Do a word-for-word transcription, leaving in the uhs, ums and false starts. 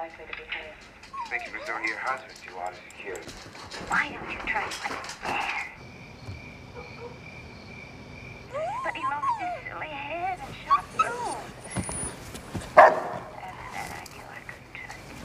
likely to behave. Thank you for throwing your husband to water security. Why don't you try to understand?